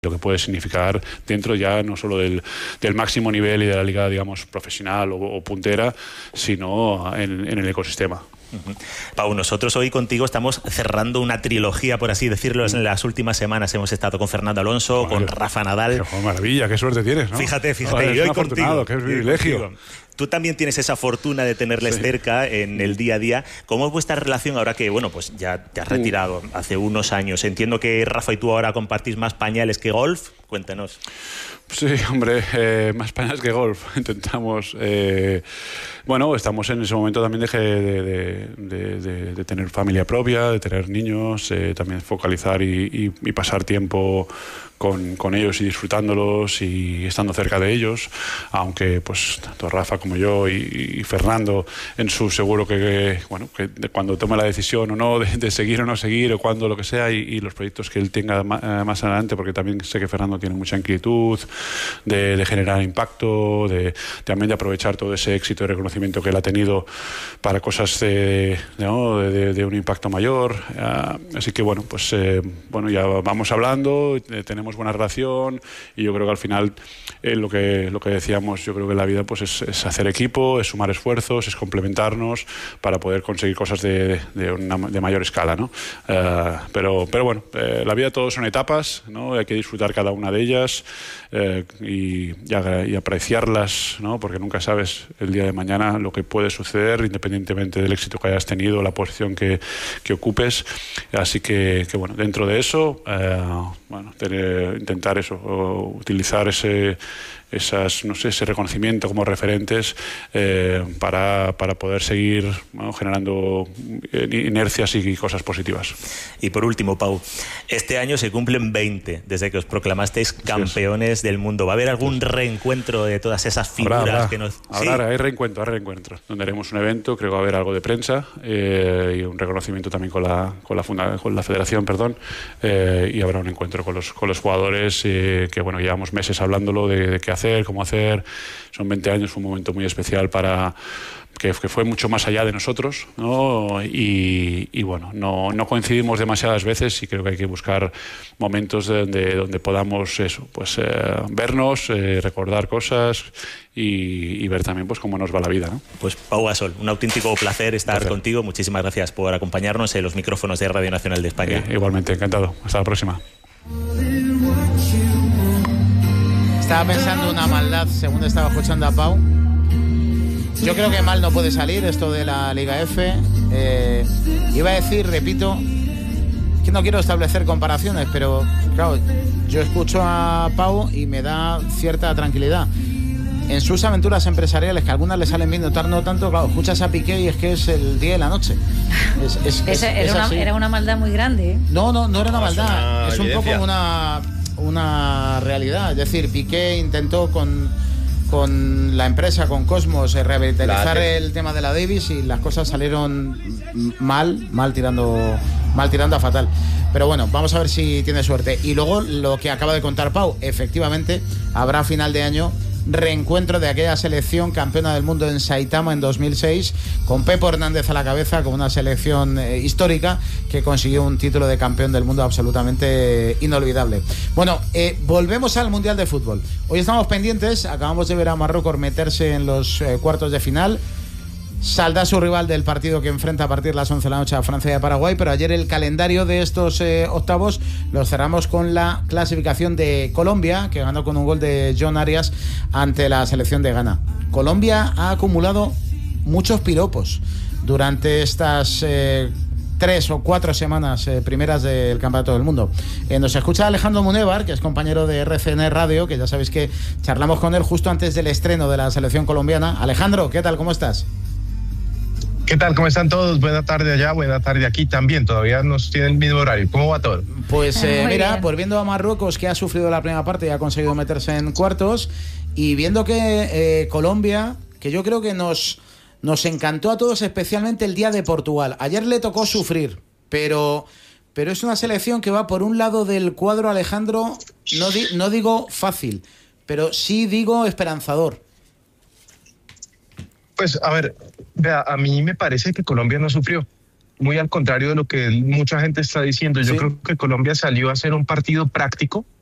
lo que puede significar dentro ya no solo del máximo nivel y de la liga, digamos, profesional o puntera, sino en el ecosistema. Pau, nosotros hoy contigo estamos cerrando una trilogía, por así decirlo. En las últimas semanas hemos estado con Fernando Alonso, con Rafa Nadal. Qué maravilla, qué suerte tienes, ¿no? Fíjate, y hoy contigo. Qué privilegio. Tú también tienes esa fortuna de tenerles cerca en el día a día. ¿Cómo es vuestra relación ahora que, bueno, pues ya te has retirado hace unos años? Entiendo que Rafa y tú ahora compartís más pañales que golf. Cuéntanos. Sí, hombre, más pañales que golf. Intentamos... bueno, estamos en ese momento también de tener familia propia, de tener niños, también focalizar y pasar tiempo con ellos y disfrutándolos y estando cerca de ellos, aunque pues tanto Rafa como yo y Fernando en su seguro que cuando tome la decisión o no de seguir o no seguir o cuando lo que sea y los proyectos que él tenga más adelante, porque también sé que Fernando tiene mucha inquietud de generar impacto, también de aprovechar todo ese éxito y reconocimiento que él ha tenido para cosas de un impacto mayor, así que bueno, pues ya vamos hablando, tenemos buena relación y yo creo que al final lo que decíamos, yo creo que en la vida pues es hacer equipo, es sumar esfuerzos, es complementarnos para poder conseguir cosas de mayor escala, ¿no? Pero bueno, la vida todo son etapas, ¿no? Hay que disfrutar cada una de ellas y apreciarlas, ¿no? Porque nunca sabes el día de mañana lo que puede suceder independientemente del éxito que hayas tenido, la posición que ocupes, así que bueno, dentro de eso intentar eso, utilizar ese reconocimiento como referentes para poder seguir, ¿no?, generando inercias y cosas positivas. Y por último, Pau, este año se cumplen 20 desde que os proclamasteis campeones del mundo. ¿Va a haber algún reencuentro de todas esas figuras que nos... Habrá, hay reencuentro, donde haremos un evento, creo que va a haber algo de prensa y un reconocimiento también con la federación, y habrá un encuentro con los jugadores que bueno, llevamos meses hablándolo de qué hacer, cómo hacer. Son 20 años, fue un momento muy especial que fue mucho más allá de nosotros, ¿no? Y bueno, no coincidimos demasiadas veces y creo que hay que buscar momentos donde podamos eso, pues vernos, recordar cosas y ver también pues cómo nos va la vida, ¿no? Pues Pau Gasol, un auténtico placer estar contigo. Muchísimas gracias por acompañarnos en los micrófonos de Radio Nacional de España. Igualmente, encantado. Hasta la próxima. Estaba pensando una maldad según estaba escuchando a Pau. Yo creo que mal no puede salir esto de la Liga F. Iba a decir, repito, que no quiero establecer comparaciones, pero claro, yo escucho a Pau y me da cierta tranquilidad. En sus aventuras empresariales, que algunas le salen bien, no tanto, claro, escuchas a Piqué y es que es el día y la noche. Era una maldad muy grande, ¿eh? No era una maldad. Es un poco una realidad. Es decir, Piqué intentó con la empresa, con Cosmos, revitalizar el tema de la Davis y las cosas salieron mal tirando a fatal. Pero bueno, vamos a ver si tiene suerte. Y luego lo que acaba de contar Pau, efectivamente habrá a final de año reencuentro de aquella selección campeona del mundo en Saitama en 2006, con Pepo Hernández a la cabeza, con una selección histórica que consiguió un título de campeón del mundo absolutamente inolvidable. Bueno, volvemos al Mundial de Fútbol. Hoy estamos pendientes, acabamos de ver a Marruecos meterse en los cuartos de final. Saldrá su rival del partido que enfrenta a partir de las 11 de la noche a Francia y a Paraguay, pero ayer el calendario de estos octavos los cerramos con la clasificación de Colombia, que ganó con un gol de John Arias ante la selección de Ghana. Colombia ha acumulado muchos piropos durante estas 3 o 4 semanas primeras del Campeonato del Mundo. Nos escucha Alejandro Munévar, que es compañero de RCN Radio, que ya sabéis que charlamos con él justo antes del estreno de la selección colombiana. Alejandro, ¿qué tal? ¿Cómo estás? ¿Qué tal? ¿Cómo están todos? Buena tarde allá, buena tarde aquí también. Todavía nos tienen el mismo horario. ¿Cómo va todo? Pues mira, pues viendo a Marruecos, que ha sufrido la primera parte y ha conseguido meterse en cuartos, y viendo que Colombia, que yo creo que nos encantó a todos, especialmente el día de Portugal. Ayer le tocó sufrir, pero es una selección que va por un lado del cuadro, Alejandro, no digo fácil, pero sí digo esperanzador. Pues a ver, vea, a mí me parece que Colombia no sufrió, muy al contrario de lo que mucha gente está diciendo. Yo creo que Colombia salió a hacer un partido práctico,